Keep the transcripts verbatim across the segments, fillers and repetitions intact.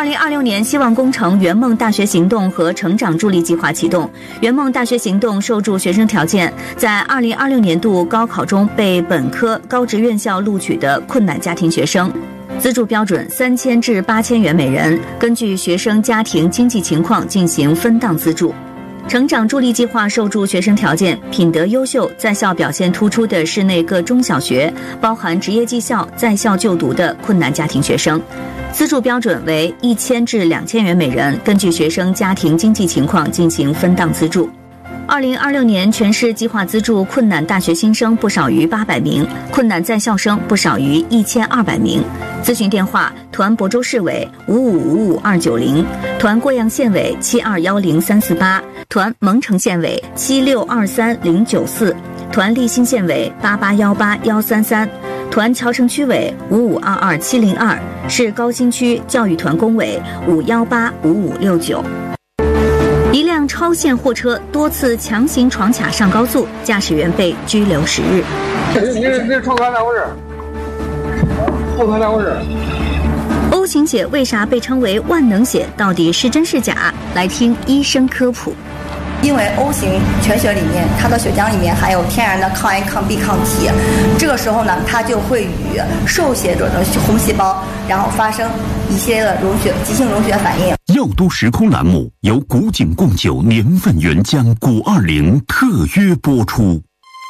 零二六年，希望工程圆梦大学行动和成长助力计划启动。圆梦大学行动受助学生条件，在二零二六年度高考中被本科高职院校录取的困难家庭学生，资助标准三千至八千元每人，根据学生家庭经济情况进行分档资助。成长助力计划受助学生条件品德优秀、在校表现突出的市内各中小学，包含职业技校在校就读的困难家庭学生，资助标准为一千至两千元每人，根据学生家庭经济情况进行分档资助。二零二六年全市计划资助困难大学新生不少于八百名，困难在校生不少于一千二百名。咨询电话：团亳州市委五五五五二九零，团贵阳县委七二幺零三四八，团蒙城县委七六二三零九四，团利兴县委八八幺八幺三三，团谯城区委五五二二七零二，市高新区教育团工委五幺八五五六九。一辆超限货车多次强行闯卡上高速，驾驶员被拘留十日。 你这这闯卡咋回事？后头咋回事？ O 型血为啥被称为万能血？到底是真是假？来听医生科普。 因为 O 型全血里面，它的血浆里面含有天然的抗 A、抗 B、抗体，这个时候呢，它就会与受血者的红细胞，然后发生一些的溶血、急性溶血反应。 药都时空栏目由古井贡酒年份原浆古二零特约播出。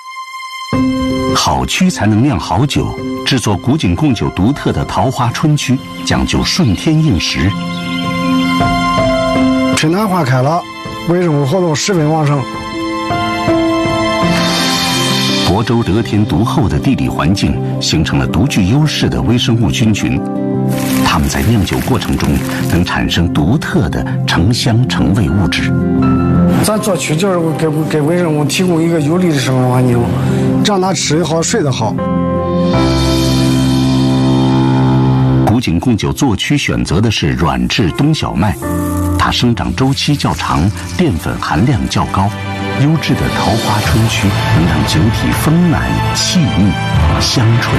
好曲才能酿好酒，制作古井贡酒独特的桃花春曲，讲究顺天应时。 春暖花开了，微生物活动十分旺盛。 亳州得天独厚的地理环境，形成了独具优势的微生物菌群，它们在酿酒过程中能产生独特的成香成味物质。 咱做曲就是给给微生物提供一个有利的生活环境，让它吃得好、睡得好。 古井贡酒做曲选择的是软质冬小麦，它生长周期较长，淀粉含量较高。优质的桃花春曲能让酒体丰满、细腻、香醇。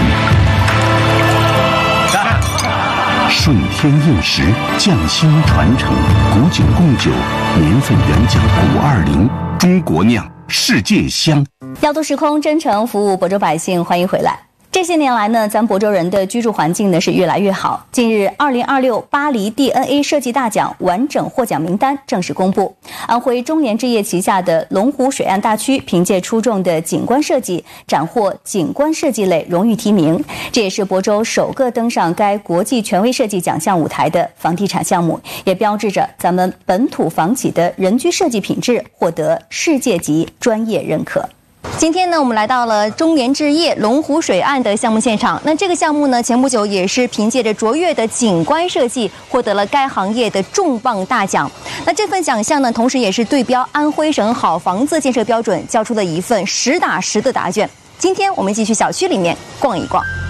顺天应时，匠心传承，古井贡酒年份原浆古二零，中国酿，世界香。 药都时空真诚服务亳州百姓，欢迎回来。这些年来呢，咱亳州人的居住环境呢是越来越好。近日，二零二六巴黎 D N A 设计大奖完整获奖名单正式公布。安徽中联置业旗下的龙湖水岸大区凭借出众的景观设计，斩获景观设计类荣誉提名。这也是亳州首个登上该国际权威设计奖项舞台的房地产项目，也标志着咱们本土房企的人居设计品质获得世界级专业认可。 今天呢，我们来到了中联置业龙湖水岸的项目现场。那这个项目呢，前不久也是凭借着卓越的景观设计，获得了该行业的重磅大奖。那这份奖项呢，同时也是对标安徽省好房子建设标准，交出了一份实打实的答卷。今天我们继续小区里面逛一逛。